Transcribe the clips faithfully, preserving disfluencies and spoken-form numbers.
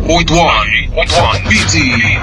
point one B T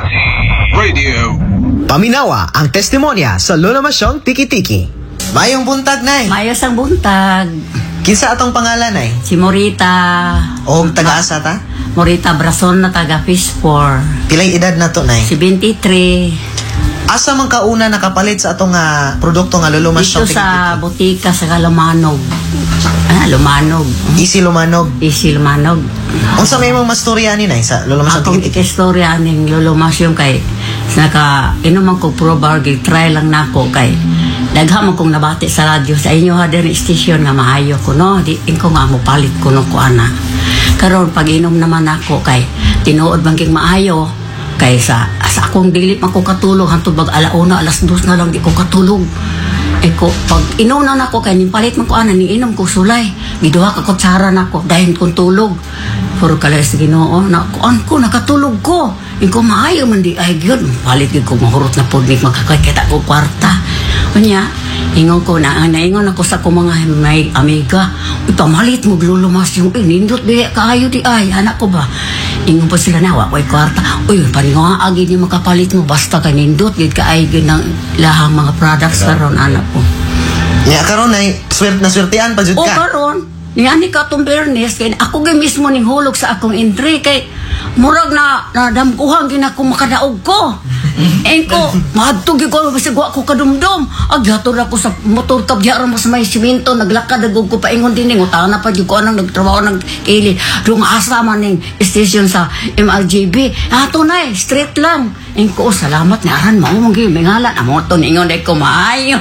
Radio. Paminawa ang testimonya sa Lulamasyong Tiki-Tiki. Mayong buntag, Nay. Mayos ang buntag. Kinsa atong pangalan, Nay? Si Morita. O taga-asa ta? Morita Brason na taga Fishport. Pilay edad na to, Nay? Si twenty-three. Asa man kauna nakapalit sa atong uh, produkto nga Lulumasyong Dito Tiki-Tiki? sa butika sa Lumanog. Ah, Lumanog. Easy Lumanog. Easy Lumanog. Unsa may mong mastorya ni, Nay, sa Lulumasyong Akong Tiki-Tiki? ikistorya ning Lulumasyong kay naka inuman ko probable try lang nako kay dagha man kong nabati sa radyo sa inyo ha diri station nga maayo ko no di ko nga mo palit ko no ko ana karon pag inom naman ako kay tinuod man king maayo kay sa sa akong dili man ko katulog hantod bag alauna alas dos na lang di ko katulog eh ko pag inom na nako kay nipalit man ko ana ni inom ko sulay giduha ka kutsara nako dahil kong tulog puro kala sa Ginoo na kuan ko nakatulog ko iko maayo man di ay gyud palit gyud ko mahurot na pud makakakita ko kwarta unya ingon ko na naingon ako sa ko mga may amiga ipamalit mo Lulumas yung inindot di kaayo di ay anak ko ba ingon pa sila na wa koy kwarta uy paningo agi ni makapalit mo basta kanindot gid kaay gyud ng lahang mga products karon anak ko Ya karon, Nay, swerte na swertean pa jud o ka. karon ni ani ka tong Bernes kay ako gyud mismo ning hulog sa akong entry kay murag na nadamkuhan gina ko makadaog ko engko mahadtog ko basig wa ko kadumdum agyator ako sa motor kabyaran mas may simento naglakad agog ko paingon din ning utana pa jud ko anang nagtrabaho nang kilid dung asa man ning station sa M R J B ato na eh straight lang engko salamat na aran mao mong gyud ngalan amo to ningon dai ko maayo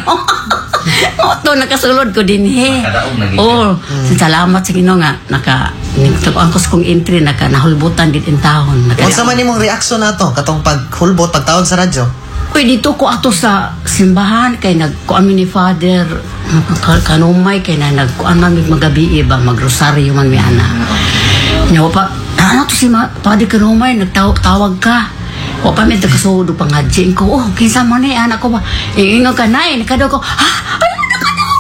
moto nakasulod ko din he oh salamat sa Ginoo nga naka nagtuan ko sa kong entry naka nahulbutan gid in taon Unsa man nimong reaksyon nato katong paghulbot pagtawag sa radyo? Uy, dito ko ato sa simbahan kay nagkuan mi ni Father kanumay kay na nagkuan man mi magabi ba magrosaryo man mi ana. Nya pa ano to si Father kanumay nagtawag ka. O pa mi takasudo pangadjing ko. Oh, kinsa man ni anak ko ba? Ingon ka nay, nakadaw ko. Ha? Ano na kadaw?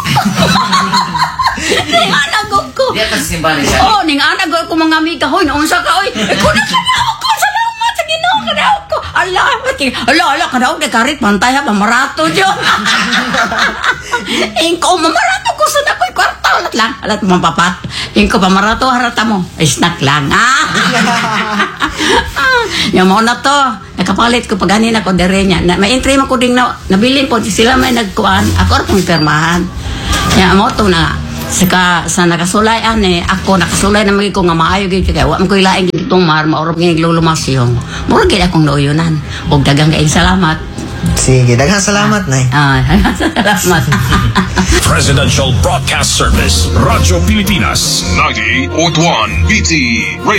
Ning anak ko. Di atas simbahan siya. Oh, ning anak ko mga amiga hoy, naunsa ka oy. Ko na kadaw ko. Salamat sa Ginoo kadaw ko. Allah, ala ala kadaw de karit pantay ha mamarato jo. Ingko mamarato ko sa nakoy kwarta alat lang. Alat mapapat. Ingko pamarato harata mo. Snack lang. Ah. Yung mo na to. Nakapalit ko pag ganin ako dere niya. Na, may entry mo ko ding na nabilin po sila may nagkuan. Ako ra pong pirmahan. Ya mo to na saka sa nakasulayan eh ako nakasulay na magi ko nga maayo gid kay wa man ko ilaing gid itong mar maorog nga Lulumasyong mura gid akong nauyonan og daghang kay salamat Sige, daghang salamat, Nay. ah salamat Presidential Broadcast Service, Radyo Pilipinas, ninety point one B T Radio.